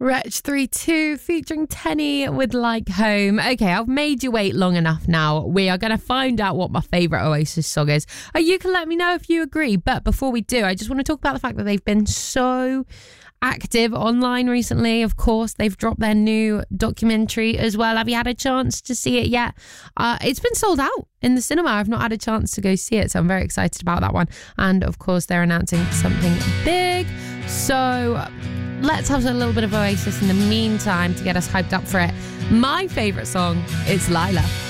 Wretch 3-2 featuring Tenny with Like Home. Okay, I've made you wait long enough now. We are going to find out what my favourite Oasis song is. You can let me know if you agree. But before we do, I just want to talk about the fact that they've been so active online recently. Of course, they've dropped their new documentary as well. Have you had a chance to see it yet? It's been sold out in the cinema. I've not had a chance to go see it, so I'm very excited about that one. And of course, they're announcing something big. So let's have a little bit of Oasis in the meantime to get us hyped up for it. My favourite song is Lila.